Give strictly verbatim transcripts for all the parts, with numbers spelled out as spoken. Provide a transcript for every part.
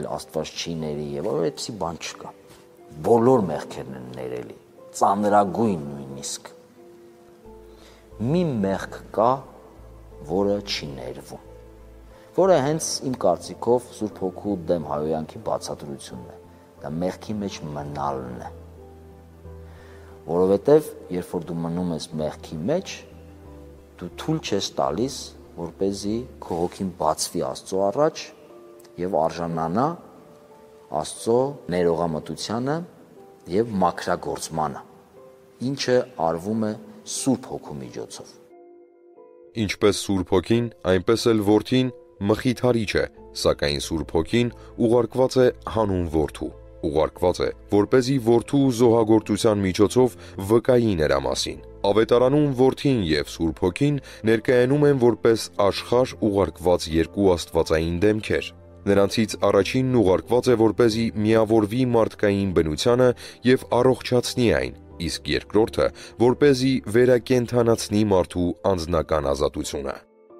ներել, Աստված չի ների եւ այդպիսի բան չկա։ Բոլոր մեղքերն են ներելի, ծանրագույն նույնիսկ։ Մի մեղք կա, որը չի ներվում, որը հենց իմ կարծիքով Սուրբ Հոգու դեմ հայոյանքի բացատրությունն է։ Դա մեղքի մեջ մնալն է։ Որովհետև երբ որ դու մնում ես մեղքի մեջ, դու թույլ չես տալիս, որպեսզի քո հոգին բացվի Աստծո առաջ եւ արժանանա Աստծո ներողամտությանը եւ մաքրագործմանը, ինչը արվում է Սուրբ Հոգու միջոցով։ Ինչպես Սուրբ Հոգին, այնպես էլ Որդին մխիթարիչ է, սակայն Սուրբ Հոգին ուղարկված է հանուն Որդու, ուղարկված է, որպեսզի Որդու զոհագործության միջոցով վկայի նրա մասին։ Ավետարանում Որդին եւ Սուրբ Հոգին ներկայանում են որպես աշխարհ ուղարկված երկու աստվածային դեմքեր։ Նրանցից առաջինն ուղարկված է, որպեսզի միավորվի մարդկային բնությանը եւ առողջացնի այն, իսկ երկրորդը, որպեսզի վերակենդանացնի մարդու անձնական ազատությունը։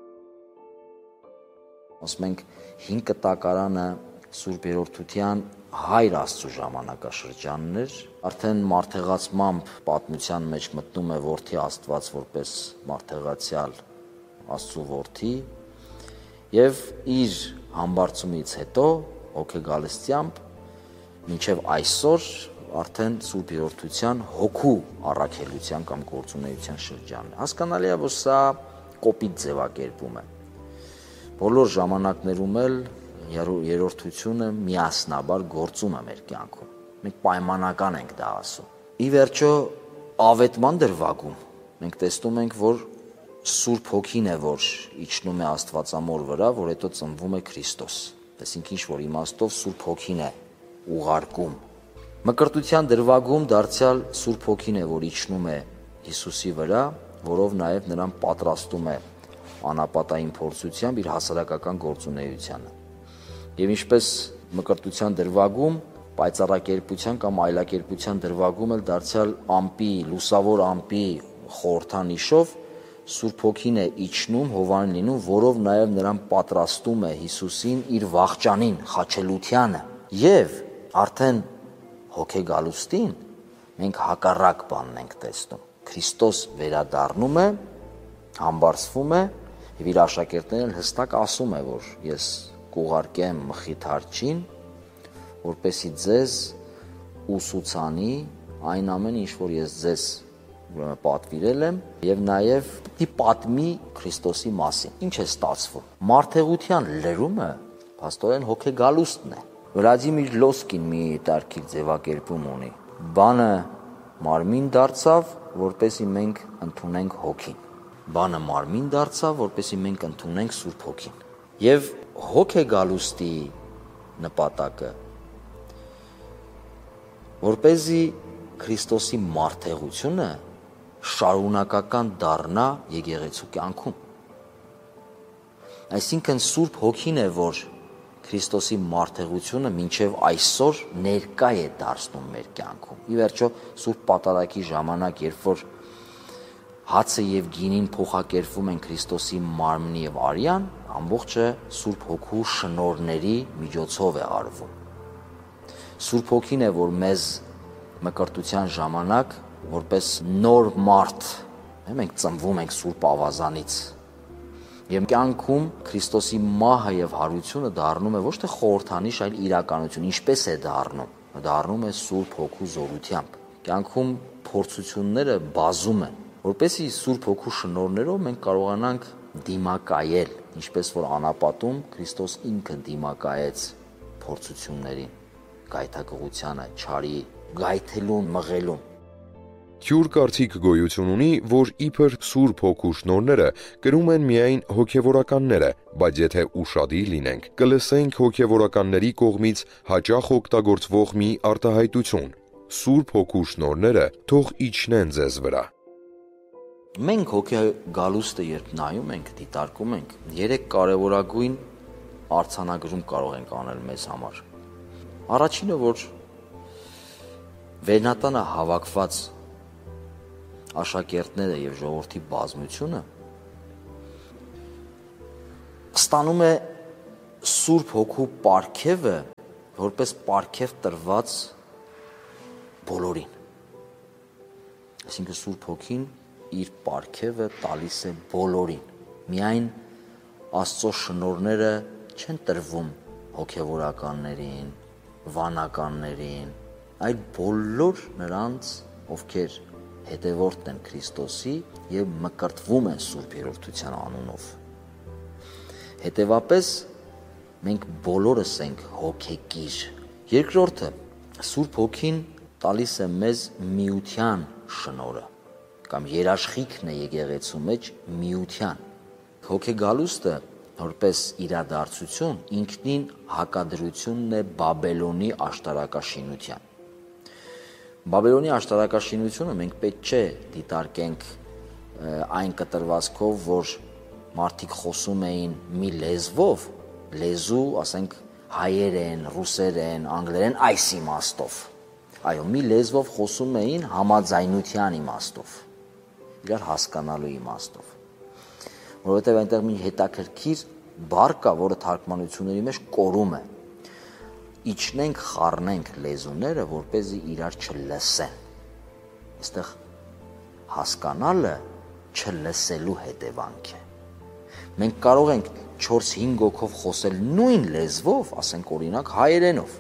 Ասում ենք հին կտակարանը Սուրբ Երրորդության Հայր Աստծո ժամանակաշրջանն էր, արդեն մարդեղացմամբ պատմության մեջ մտնում է Որդի Աստված որպես մարդեղացյալ Աստծո Որդի եւ իր համբարձումից հետո հոգեգալստությամբ մինչև այսօր արդեն Սուրբ Երրորդության հոգու առաքելության կամ գործունեության շրջանն է։ Հասկանալի է, որ սա կոպիտ ձևակերպում է։ Բոլոր ժամանակներում էլ երրորդությունը միասնաբար գործում է մեր կյանքում։ Մենք պայմանական ենք դա ասում։ Ի վերջո ավետման դրվագում մենք տեսնում ենք, որ Սուրբ Հոգին է, որ իջնում է Աստվածամոր վրա, որ հետո ծնվում է Քրիստոս։ Այսինքն ինչ որ իմաստով Սուրբ Հոգին է ուղարկում։ Մկրտության դրվագում դարձյալ Սուրբ Հոգին է, որ իջնում է Հիսուսի վրա, որով նաև նրան պատրաստում է անապատային փորձությամբ իր հասարակական գործունեությանը։ Եվ ինչպես մկրտության դրվագում, պայծառակերպության կամ այլակերպության դրվագում էլ դարձյալ ամպի, լուսավոր ամպի խորհրդանիշով Սուրբ Հոգին է իջնում, հովանին լինում, որով նաև նրան պատրաստում է Հիսուսին իր վախճանին, խաչելությանը։ Եվ արդեն հոգեգալուստին մենք հակառակ բանն ենք տեսնում։ Քրիստոս վերադառնում է, համբարձվում է եւ իր աշակերտներին հստակ ասում է, որ ես կուղարկեմ մխիթարչին, որպեսի ձեզ ուսուցանի այն ամեն ինչ, որ ես ձեզ պատվիրել եմ, եւ նաեւ պիտի պատմի Քրիստոսի մասին։ Ինչ է ստացվում։ Մարդեղության լրումը փաստորեն հոգեգալուստն է։ Վլադիմիր Լոսկին մի տարքիր ձևակերպում ունի։ Բանը մարմին դարձավ, որպեսի մենք ընդունենք հոգին։ Բանը մարմին դարձավ, որպեսի մենք ընդունենք Սուրբ Հոգին։ Եվ հոգեգալուստի նպատակը որպեսզի Քրիստոսի մարդեղությունը շարունակական դառնա եկեղեցու կյանքում։ Այսինքն Սուրբ Հոգին է, որ Քրիստոսի մարդեղությունը մինչև այսօր ներկա է դարձնում մեր կյանքում։ Ի վերջո Սուրբ Պատարագի ժամանակ, երբ որ հացը եւ գինին փոխակերպվում են Քրիստոսի մարմնի եւ արյան, ամբողջը Սուրբ Հոգու շնորհների միջոցով է արվում։ Սուրբ Հոգին է, որ մեզ մկրտության ժամանակ որպես նոր մարդ, մենք ծնվում ենք Սուրբ Ավազանից։ Եվ կյանքում Քրիստոսի մահը եւ հարությունը դառնում է ոչ թե խորհրդանիշ, այլ իրականություն։ Ինչպես է դառնում։ Դառնում է Սուրբ Հոգու զորությամբ։ Կյանքում փորձությունները բազում են, որպեսզի Սուրբ Հոգու շնորհներով մենք կարողանանք դիմակայել, ինչպես որ անապատում Քրիստոս ինքը դիմակայեց փորձություններին, գայթակղությանը, չարի, գայթելուն, մղելուն։ Թյուր կարծիք գոյություն ունի, որ իբր Սուրբ Հոգու շնորհները կրում են միայն հոգևորականները, բայց եթե ուշադիր լինենք, կլսենք հոգևորականների կողմից հաճախ օգտագործվող մի արտահայտություն. Սուրբ Հոգու շնորհները թող իջնեն ձեզ վրա։ Մենք հոգեգալուստը երբ նայում ենք, դիտարկում ենք, երեք կարևորագույն արձանագրում կարող ենք անել մեզ համար։ Առաջինը, որ Վերնատանը հավաքված աշակերտները եւ ժողովրդի բազմությունը ստանում է Սուրբ Հոգու պարգևը որպես պարգև տրված բոլորին։ Այսինքն Սուրբ Հոգին իր պարգևը տալիս է բոլորին։ Միայն Աստծո շնորհները չեն տրվում հոգևորականներին, վանականներին, այլ բոլոր նրանց, ովքեր հետևորդ են Քրիստոսի եւ մկրտվում են Սուրբ Երրորդության անունով։ Հետևապես մենք բոլորս ենք հոգեկիր։ Երկրորդը, Սուրբ Հոգին տալիս է մեզ միության շնորհը, կամ երաշխիքն է եկեղեցու մեջ միության։ Հոգեգալուստը որպես իրադարձություն ինքնին հակադրությունն է Բաբելոնի աշտարակաշինության։ Բաբելոնի աշտարակաշինությունը մենք պետք չէ դիտարկենք այն կտրվածքով, որ մարդիկ խոսում էին մի լեզվով, լեզու, ասենք, հայերեն, ռուսերեն, անգլերեն, այս իմաստով։ Այո, մի լեզվով խոսում էին համաձայնության իմաստով, իրար հասկանալու իմաստով։ Որովհետև այնտեղ մի հետաքրքիր բառ կա, որը թարգմանությունների մեջ կորում է։ Իջնենք, խառնենք լեզուները, որպեսզի իրար չլսեն։ Այստեղ հասկանալը չլսելու հետևանք է։ Մենք կարող ենք չորս-հինգ հոգով խոսել նույն լեզվով, ասենք օրինակ հայերենով,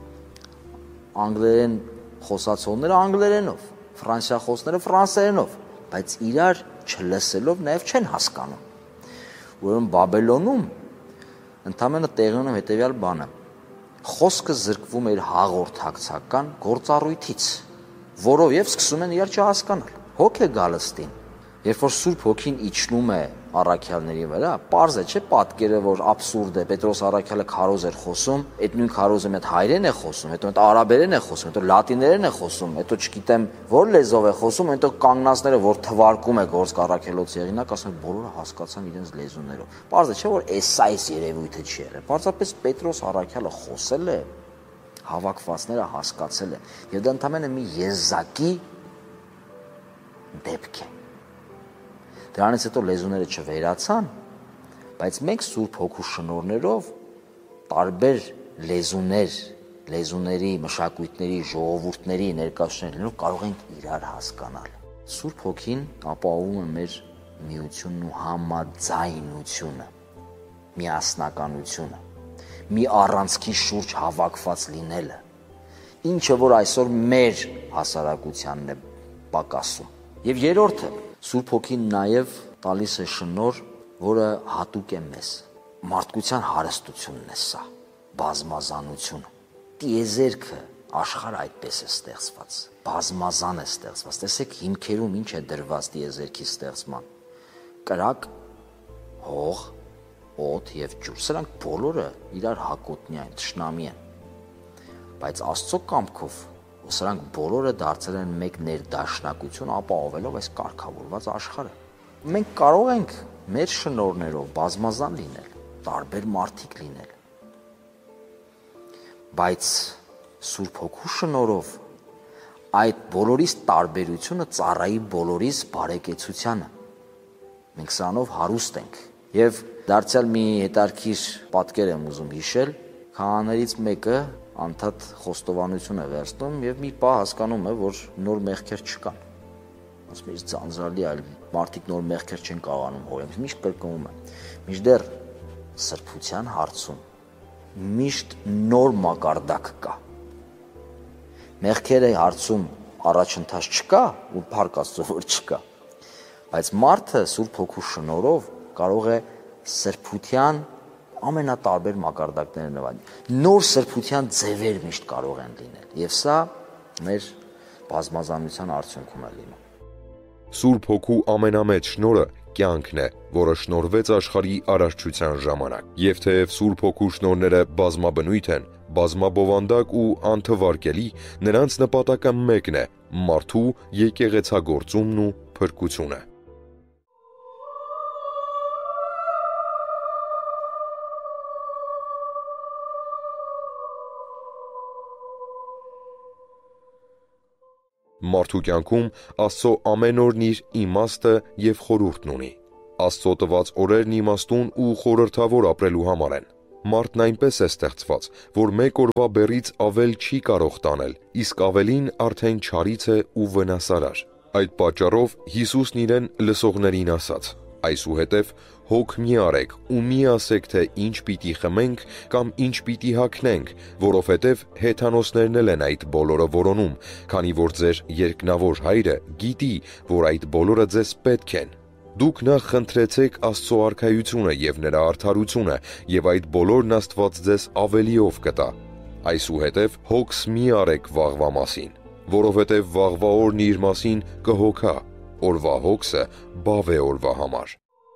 անգլերեն խոսացողները անգլերենով, ֆրանսիախոսները ֆրանսերենով, բայց իրար չլսելով նաև չեն հասկանում։ Ուրեմն Բաբելոնում ընդամենը տեղի ունի հետևյալ բանը. խոսքը զրկվում էր հաղորդակցական գործառույթից, որով եւ սկսում են իրար չհասկանալ։ Հոգեգալստին, երբ որ Սուրբ Հոգին իջնում է առաքյալների վրա, պարզ է, չէ՞, պատկերը, որ աբսուրդ է, Պետրոս առաքյալը քարոզ էր խոսում, այդ նույն քարոզը մետ հայերեն է խոսում, հետո մետ արաբերեն է խոսում, հետո լատիներեն է խոսում, հետո չգիտեմ որ լեզվով է խոսում, հետո կանգնածները, որ թվարկում է գործք առաքելոց եղինակ, ասում են բոլորը հասկացան իրենց լեզուներով։ Պարզ է, չէ՞, որ էս այս երևույթը չի եղել։ Պարզապես Պետրոս առաքյալը խոսել է, հավաքվածները հասկացել է, եւ դա ընդամենը մի եզակի դեպք է։ Դրանից հետո լեզուները չվերացան, բայց մենք Սուրբ Հոգու շնորհներով տարբեր լեզուներ, լեզուների, մշակույթների, ժողովուրդների ներկայացնելով կարող ենք իրար հասկանալ։ Սուրբ Հոգին ապահովում է մեր միությունն ու համաձայնությունը, միասնականությունը, մի առանցքի շուրջ հավաքված լինելը, ինչը որ այսօր մեր հասարակությանն է պակասում։ Եվ երրորդը, Սուրբ Հոգին նաև տալիս է շնորհ, որը հատուկ է մեզ։ Մարդկության հարստությունն է սա, բազմազանությունը։ Տիեզերքը, աշխարհը այդպես է ստեղծված, բազմազան է ստեղծված։ Տեսեք հիմքերում ինչ է դրված տիեզերքի ստեղծման։ Կրակ, հող, օդ եւ ջուր, սրանք բոլորը իրար հակոտնյա են, թշնամի են։ Բայց Աստծո կամքով սրանք բոլորը դարձել են մեկ ներդաշնակություն, ապահովելով այս կարգավորված աշխարհը։ Մենք կարող ենք մեր շնորհներով բազմազան լինել, տարբեր մարդիկ լինել, բայց Սուրբ Հոգու շնորհով այդ բոլորիս տարբերությունը ծառայի բոլորիս բարեկեցությանը։ Մենք սրանով հարուստ ենք։ Եվ դարձյալ մի հետարքիր պատկեր եմ ուզում հիշել, քահանաներից մեկը անդադ խոստովանություն է վերցնում եւ մի պահ հասկանում է, որ նոր մեղքեր չկան։ Ասում է, ձանձրալի, այլ մարդիկ նոր մեղքեր չեն կարողանում հորել, միշտ կրկնում է։ Միշտեռ սրբության հարցում միշտ նոր մակարդակ կա։ Մեղքերի հարցում առաջընթաց չկա, ու փառք Աստծո որ չկա։ Բայց մարդը Սուրբ Հոգու շնորհով կարող է սրբության ամենատարբեր մակարդակները նվաճել։ Նոր սրբության ձևեր միշտ կարող են լինել, եւ սա մեր բազմազանության արդյունքում է լինում։ Սուրբ Հոգու ամենամեծ շնորհը կյանքն է, որը շնորհվեց աշխարհի արարչության ժամանակ։ Եվ թեև Սուրբ Հոգու շնորհները բազմաբնույթ են, բազմաբովանդակ ու անթվարկելի, նրանց նպատակը մեկն է՝ մարդու եկեղեցագործումն ու փրկությունը։ Մարդու կյանքում Աստծո ամեն օրն իր իմաստը եւ խորհուրդն ունի։ Աստծո տված օրերն իմաստուն ու խորհրդավոր ապրելու համար են։ Մարդն այնպես է ստեղծված, որ մեկ օրվա բեռից ավել չի կարող տանել, իսկ ավելին արդեն չարից է ու վնասարար։ Այդ պատճառով Հիսուսն իրեն լսողներին ասաց. «Այսուհետև հոգ մի արեք ու մի ասեք, թե ինչ պիտի խմենք կամ ինչ պիտի հագնենք, որովհետև հեթանոսներն էլ են այդ բոլորը որոնում, քանի որ ձեր երկնավոր Հայրը գիտի, որ այդ բոլորը ձեզ պետք են։ Դուք նախ խնդրեցեք Աստծո արքայությունը և նրա արդարությունը, և այդ բոլորն Աստված ձեզ ավելիով կտա։ Այսուհետև հոգս մի արեք վաղվա մասին, որովհետև վաղվա օրն իր մասին կհոգա, օրվա հոգսը բավ է օրվա համար»։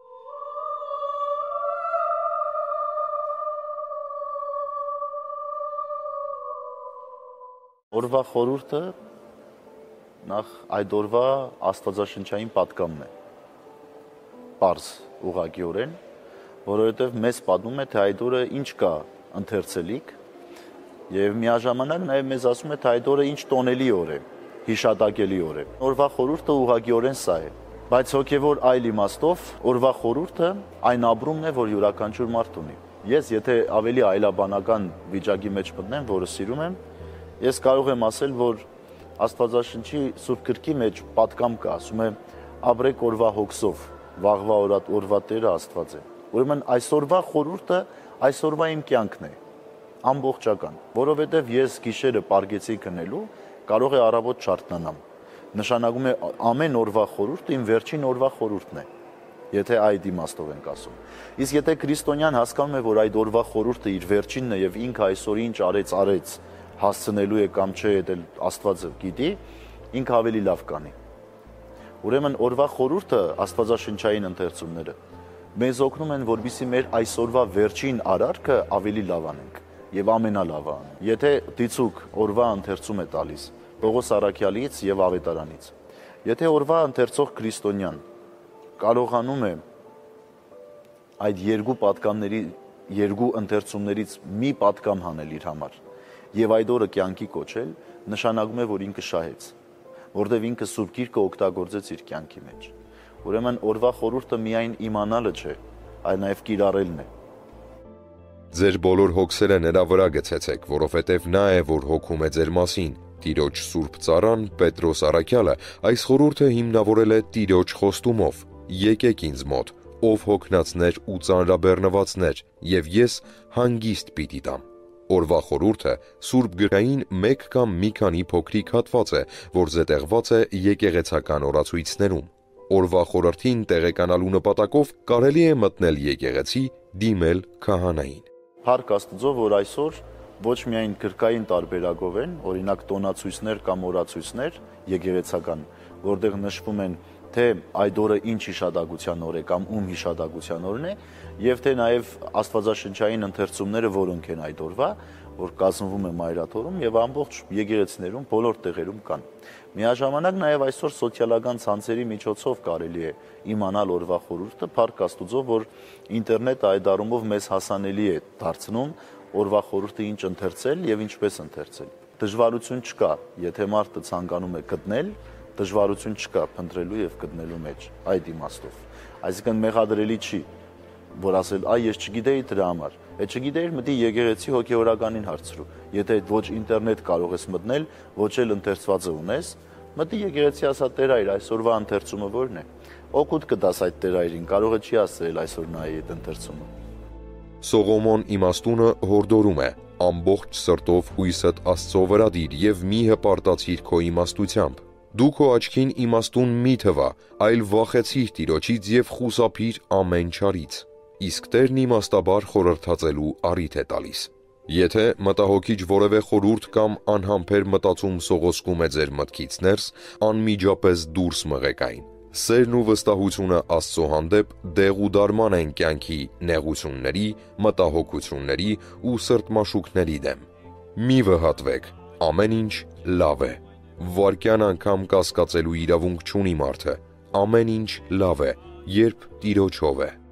Օրվա խորհուրդը նախ այդ օրվա աստվածաշնչային պատգամն է, պարզ ուղղակիորեն, որովհետև մեզ պատմում է, թե այդ օրը ինչ կա ընթերցելիք և միաժամանակ նաև մեզ ասում է, թե այդ օրը ինչ տոնելի օր է, հիշատակելի օր է։ Օրվա խորհուրդը ուղղակիորեն սա է, բայց հոգևոր այլ իմաստով օրվա խորհուրդը այն ապրումն է, որ յուրաքանչյուր մարդ ունի։ Ես եթե ավելի այլաբանական վիճակի մեջ մտնեմ, որը սիրում եմ, ես կարող եմ ասել, որ Աստվածաշնչի Սուրբ Գրքի մեջ պատգամ կա, ասում է ապրեք օրվա հոգսով, վաղվա օրվա Տերը Աստված է։ Ուրեմն այսօրվա խորհուրդը այսօրվա իմ կյանքն է, ամբողջական, որովհետև ես գիշերը պարգեցի քնելու, կարող է առավոտ չարթնանամ։ Նշանակում է ամեն օրվա խորհուրդը իմ վերջին օրվա խորհուրդն է, եթե այդ իմաստով ենք ասում։ Իսկ եթե քրիստոնյան հասկանում է, որ այդ օրվա խորհուրդը իր վերջինն է եւ ինքը այսօր ինչ արեց, արեց, հասցնելու է կամ չէ, դա Աստվածը գիտի, ինքը ավելի լավ կանի։ Ուրեմն օրվա խորհուրդը, աստվածաշնչային ընթերցումները մեզ օգնում են, որպեսզի մեր այսօրվա վերջին արարքը ավելի լավ անենք եւ ամենալավը անենք։ Եթե դիցուք օրվա ընթերցում է տալիս Պողոս առաքյալից եւ Ավետարանից, եթե օրվա ընթերցող քրիստոնյան կարողանում է այդ երկու պատգամների, երկու ընթերցումներից մի պատգամ հանել իր համար եւ այդ օրը կյանքի կոչել, նշանակում է, որ ինքը շահեց, որտեղ ինքը Սուրբ Գիրքը օգտագործեց իր կյանքի մեջ։ Ուրեմն օրվա խորհուրդը միայն իմանալը չէ, այլ նաև կիրառելն է։ Ձեր բոլոր հոգսերը նրա վրա գցեցեք, որովհետև նա է, որ հոգում է ձեր մասին։ Տիրոջ Սուրբ Ծառան Պետրոս առաքյալը այս խորհուրդը հիմնավորել է Տիրոջ խոստումով. «Եկեք ինձ մոտ, ով հոգնածներ ու ծանրաբեռնվածներ, եւ ես հանգիստ պիտի տամ»։ Օրվա խորհուրդը Սուրբ Գրքային մեկ կամ մի քանի փոքրիկ հատված է, որ զետեղված է եկեղեցական օրացույցներում։ Օրվա խորհրդին տեղեկանալու նպատակով կարելի է մտնել եկեղեցի, դիմել քահանային։ Փառք Աստծո, որ այսօր ոչ միայն գրքային տարբերակով են, օրինակ տոնացույցներ կամ օրացույցներ եկեղեցական, որտեղ նշվում են թե այդ օրը ինչ հիշատակության օր է կամ ում հիշատակության օրն է, եւ թե նաեւ աստվածաշնչային ընթերցումները որոնք են այդ օրվա, որ կազմվում է Մայրաթորում եւ ամբողջ եկեղեցիներում բոլոր տեղերում կան։ Միաժամանակ նաեւ այսօր սոցիալական ցանցերի միջոցով կարելի է իմանալ օրվա խորհուրդը, փառք Աստուծո, որ ինտերնետը այդ առումով մեզ հասանելի է դարձնում օրվա խորհուրդը ինչ ընթերցել եւ ինչպես ընթերցել։ Դժվարություն չկա, եթե մարդը ցանկանում է գտնել, դժվարություն չկա փնտրելու եւ գտնելու մեջ այդ իմաստով։ Այսինքն մեղադրելի չի, որ ասել, այ ես չգիտեի դրա համար։ Այդ չգիտեիր, մտի եկեղեցի հոգեորականին հարցրու։ Եթե ոչ ինտերնետ կարող ես մտնել, ոչ էլ ընթերցվածը ունես, մտի եկեղեցի ասա Տեր այր, այսօրվա ընթերցումը ո՞րն է։ Օգուտ կտաս այդ Տեր այրին, կարող է չի ասել այսօր նայի այդ ընթերցումը։ Սողոմոն իմաստունը հորդորում է. ամբողջ սրտով հույսդ Աստծո վրա դիր եւ մի հպարտացիր քո իմաստությամբ։ Դու քո աչքին իմաստուն մի թվա, այլ վախեցիր Տիրոջից եւ խուսափիր ամեն չարից։ Իսկ Տերն իմաստաբար խորհրդածելու առիթ է տալիս։ Եթե մտահոգիչ որևէ խորհուրդ կամ անհամբեր մտածում սողոսկում է ձեր մտքից ներս, անմիջապես դուրս մղեք այն։ Սերն ու վստահությունը Աստծո հանդեպ դեղ ու դարման են կյանքի նեղությունների, մտահոգությունների ու սրտմաշուկների դեմ։ Մի վհատվեք, ամեն ինչ լավ է։ Վարկյան անգամ կասկածելու իրավունք չունի մարդը, ամեն ինչ լավ է, երբ Տիրոջով է։